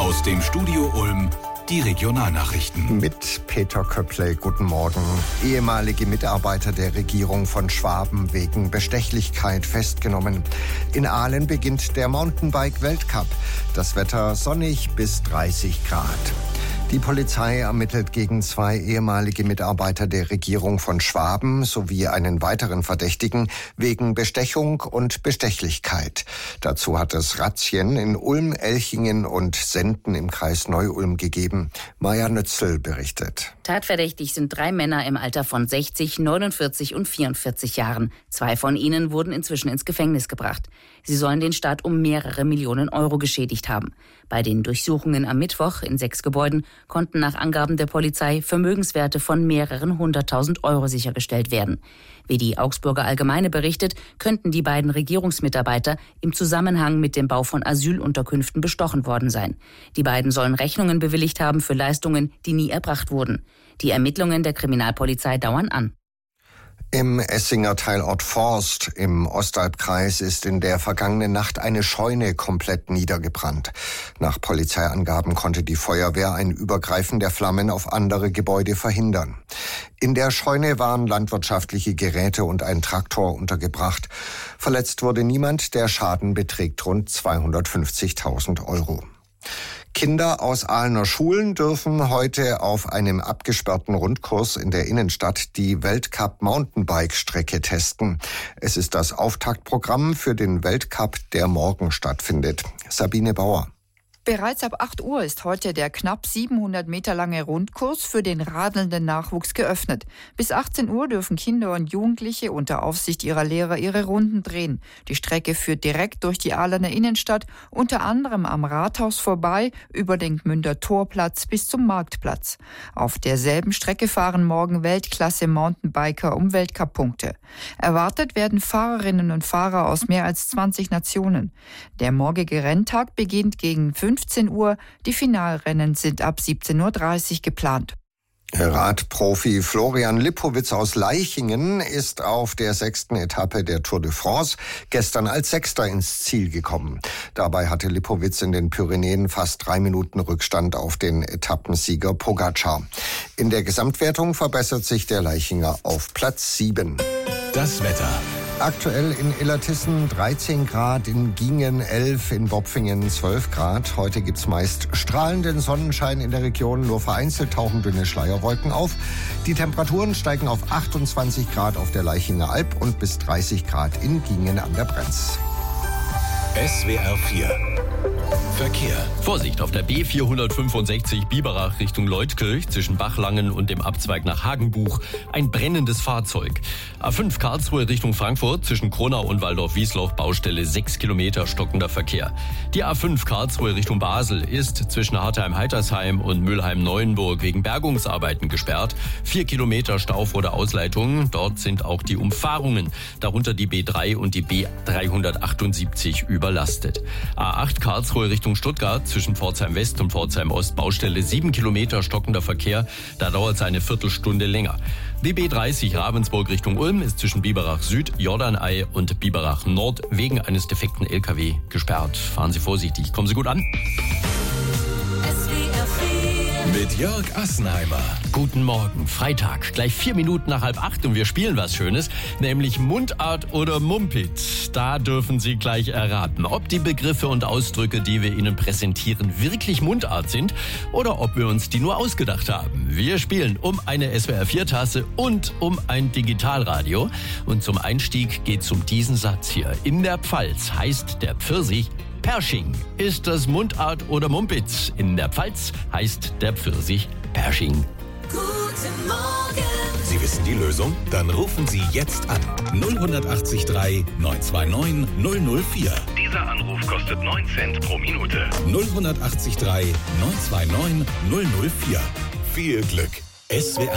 Aus dem Studio Ulm, die Regionalnachrichten. Mit Peter Köpple, guten Morgen. Ehemalige Mitarbeiter der Regierung von Schwaben wegen Bestechlichkeit festgenommen. In Aalen beginnt der Mountainbike-Weltcup. Das Wetter sonnig bis 30 Grad. Die Polizei ermittelt gegen 2 ehemalige Mitarbeiter der Regierung von Schwaben sowie einen weiteren Verdächtigen wegen Bestechung und Bestechlichkeit. Dazu hat es Razzien in Ulm, Elchingen und Senden im Kreis Neu-Ulm gegeben. Maja Nützel berichtet. Tatverdächtig sind 3 Männer im Alter von 60, 49 und 44 Jahren. 2 von ihnen wurden inzwischen ins Gefängnis gebracht. Sie sollen den Staat um mehrere Millionen Euro geschädigt haben. Bei den Durchsuchungen am Mittwoch in 6 Gebäuden konnten nach Angaben der Polizei Vermögenswerte von mehreren 100.000 Euro sichergestellt werden. Wie die Augsburger Allgemeine berichtet, könnten die beiden Regierungsmitarbeiter im Zusammenhang mit dem Bau von Asylunterkünften bestochen worden sein. Die beiden sollen Rechnungen bewilligt haben für Leistungen, die nie erbracht wurden. Die Ermittlungen der Kriminalpolizei dauern an. Im Essinger Teilort Forst im Ostalbkreis ist in der vergangenen Nacht eine Scheune komplett niedergebrannt. Nach Polizeiangaben konnte die Feuerwehr ein Übergreifen der Flammen auf andere Gebäude verhindern. In der Scheune waren landwirtschaftliche Geräte und ein Traktor untergebracht. Verletzt wurde niemand, der Schaden beträgt rund 250.000 Euro. Kinder aus Ahlener Schulen dürfen heute auf einem abgesperrten Rundkurs in der Innenstadt die Weltcup-Mountainbike-Strecke testen. Es ist das Auftaktprogramm für den Weltcup, der morgen stattfindet. Sabine Bauer. Bereits ab 8 Uhr ist heute der knapp 700 Meter lange Rundkurs für den radelnden Nachwuchs geöffnet. Bis 18 Uhr dürfen Kinder und Jugendliche unter Aufsicht ihrer Lehrer ihre Runden drehen. Die Strecke führt direkt durch die Ahlener Innenstadt, unter anderem am Rathaus vorbei, über den Gmünder Torplatz bis zum Marktplatz. Auf derselben Strecke fahren morgen Weltklasse-Mountainbiker um Weltcup-Punkte. Erwartet werden Fahrerinnen und Fahrer aus mehr als 20 Nationen. Der morgige Renntag beginnt gegen 15 Uhr, die Finalrennen sind ab 17.30 Uhr geplant. Radprofi Florian Lippowitz aus Laichingen ist auf der 6. Etappe der Tour de France gestern als 6. ins Ziel gekommen. Dabei hatte Lippowitz in den Pyrenäen fast 3 Minuten Rückstand auf den Etappensieger Pogačar. In der Gesamtwertung verbessert sich der Laichinger auf Platz 7. Das Wetter. Aktuell in Illertissen 13 Grad, in Gingen 11, in Bopfingen 12 Grad. Heute gibt's meist strahlenden Sonnenschein in der Region, nur vereinzelt tauchen dünne Schleierwolken auf. Die Temperaturen steigen auf 28 Grad auf der Laichinger Alb und bis 30 Grad in Gingen an der Brenz. SWR 4 Verkehr. Vorsicht auf der B465 Biberach Richtung Leutkirch zwischen Bachlangen und dem Abzweig nach Hagenbuch. Ein brennendes Fahrzeug. A5 Karlsruhe Richtung Frankfurt zwischen Kronau und Waldorf-Wiesloch Baustelle 6 Kilometer stockender Verkehr. Die A5 Karlsruhe Richtung Basel ist zwischen Hartheim-Heitersheim und Mülheim-Neuenburg wegen Bergungsarbeiten gesperrt. 4 Kilometer Stau vor der Ausleitung. Dort sind auch die Umfahrungen, darunter die B3 und die B378 überlastet. A8 Karlsruhe Richtung Stuttgart zwischen Pforzheim West und Pforzheim Ost Baustelle 7 Kilometer stockender Verkehr. Da dauert es eine Viertelstunde länger. Die B30 Ravensburg Richtung Ulm ist zwischen Biberach Süd, Jordanei und Biberach Nord wegen eines defekten LKW gesperrt. Fahren Sie vorsichtig. Kommen Sie gut an. Mit Jörg Assenheimer. Guten Morgen, Freitag, gleich 4 Minuten nach 7:30 und wir spielen was Schönes, nämlich Mundart oder Mumpit. Da dürfen Sie gleich erraten, ob die Begriffe und Ausdrücke, die wir Ihnen präsentieren, wirklich Mundart sind oder ob wir uns die nur ausgedacht haben. Wir spielen um eine SWR4-Tasse und um ein Digitalradio. Und zum Einstieg geht's um diesen Satz hier. In der Pfalz heißt der Pfirsich Pershing. Ist das Mundart oder Mumpitz? In der Pfalz heißt der Pfirsich Pershing. Guten Morgen. Sie wissen die Lösung? Dann rufen Sie jetzt an. 08039 929 004. Dieser Anruf kostet 9 Cent pro Minute. 08039 929 004. Viel Glück. SWR